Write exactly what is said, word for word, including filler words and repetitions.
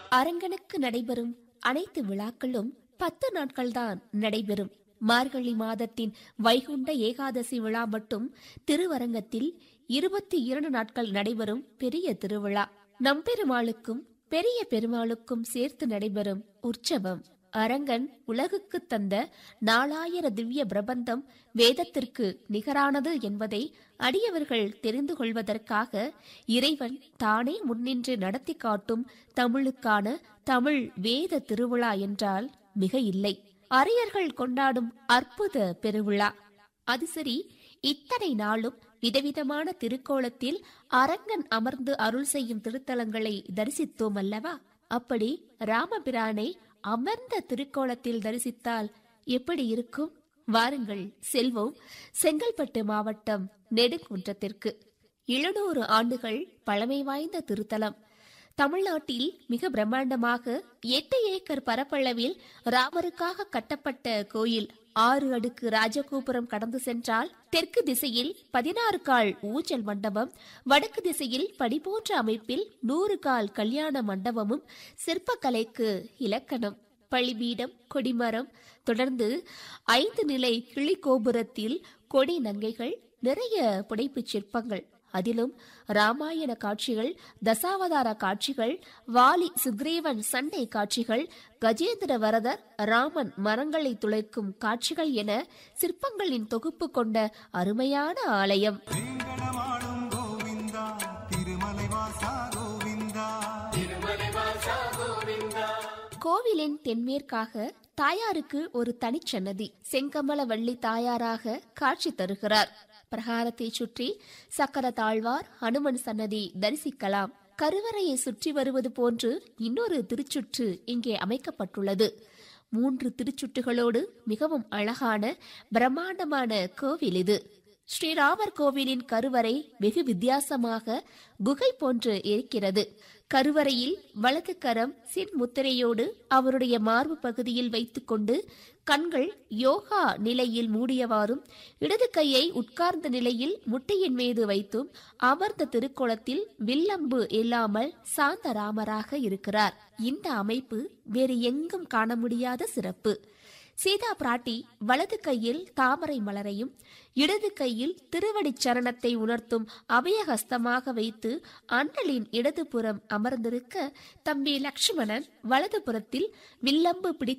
அரங்கனுக்கு நடைபெறும் அனைத்து விழாக்களும் பத்து நாட்கள்தான் நடைபெறும். மார்கழி மாதத்தின் வைகுண்ட ஏகாதசி விழா மட்டும் திருவரங்கத்தில் இருபத்தி இரண்டு நாட்கள் நடைபெறும் பெரிய திருவிழா. நம்பெருமாளுக்கும் பெரிய பெருமாளுக்கும் சேர்த்து நடைபெறும் உற்சவம். அரங்கன் உலகுக்கு தந்த நாலாயிர திவ்ய பிரபந்தம் வேதத்திற்கு நிகரானது என்பதை அடியவர்கள் தெரிந்து கொள்வதற்காக இறைவன் தானே முன்னின்று நடத்தி காட்டும் தமிழுக்கான தமிழ் வேத திருவிழா என்றால் மிக இல்லை. அரியர்கள் கொண்டாடும் அற்புத பெருவிழா. அது சரி, இத்தனை நாளும் விதவிதமான திருக்கோலத்தில் அரங்கன் அமர்ந்து அருள் செய்யும் திருத்தலங்களை தரிசித்தோம் அல்லவா? அப்படி ராமபிரானை அமர்ந்த திருக்கோலத்தில் தரிசித்தால் எப்படி இருக்கும்? வாருங்கள் செல்வோம் செங்கல்பட்டு மாவட்டம் நெடுங்குன்றத்திற்கு. எழுநூறு ஆண்டுகள் பழமை வாய்ந்த திருத்தலம். தமிழ்நாட்டில் மிக பிரம்மாண்டமாக எட்டு ஏக்கர் பரப்பளவில் ராமருக்காக கட்டப்பட்ட கோயில். ஆறு அடுக்கு ராஜகோபுரம் கடந்து சென்றால் தெற்கு திசையில் பதினாறு கால் ஊஞ்சல் மண்டபம், வடக்கு திசையில் படி போன்ற அமைப்பில் நூறு கால் கல்யாண மண்டபமும் சிற்பக்கலைக்கு இலக்கணம். பழிபீடம், கொடிமரம், தொடர்ந்து ஐந்து நிலை கிளி கோபுரத்தில் கொடி நங்கைகள், நிறைய புடைப்புச் சிற்பங்கள். அதிலும் ராமாயண காட்சிகள், தசாவதார காட்சிகள், வாலி சுக்ரீவன் சண்டை காட்சிகள், கஜேந்திர வரதர் ராமன் மரங்களை துளைக்கும் காட்சிகள் என சிற்பங்களின் தொகுப்பு கொண்ட அருமையான ஆலயம். கோவிலின் தென்மேற்காக தாயாருக்கு ஒரு தனிச்சன்னதி, செங்கமல வள்ளி தாயாராக காட்சி தருகிறார். பிரகாரத்தை சுற்றி சக்கர தாழ்வார், ஹனுமன் சன்னதி தரிசிக்கலாம். கருவறையை சுற்றி வருவது போன்று இன்னொரு திருச்சுற்று இங்கே அமைக்கப்பட்டுள்ளது. மூன்று திருச்சுட்டுகளோடு மிகவும் அழகான பிரம்மாண்டமான கோவில் இது. ஸ்ரீராமர் கோவிலின் கருவறை வெகு வித்தியாசமாக குகை போன்று இருக்கிறது. கருவறையில் வலது கரம் சின் முத்திரையோடு அவருடைய மார்பு பகுதியில் வைத்துக் கொண்டு கண்கள் யோகா நிலையில் மூடியவாறும், இடது கையை உட்கார்ந்த நிலையில் முட்டையின் மீது வைத்தும் அமர்ந்த திருக்கோலத்தில் வில்லம்பு இல்லாமல் சாந்த ராமராக இருக்கிறார். இந்த அமைப்பு வேறு எங்கும் காண முடியாத சிறப்பு. சீதா பிராட்டி வலது கையில் தாமரை மலரையும் இடது கையில் திருவடி சரணத்தை உணர்த்தும் அபயஹஸ்தமாக வைத்து அண்ணலின் இடது புறம் அமர்ந்திருக்க, தம்பி லட்சுமணன் வலது புறத்தில் வில்லம்பு பிடித்து